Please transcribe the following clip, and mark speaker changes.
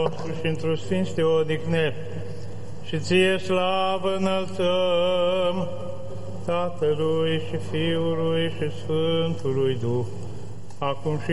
Speaker 1: nostru și într-o sfinți te odihnești. Și ție slavă înălțăm, Tatălui și Fiului și Sfântului Duh, acum și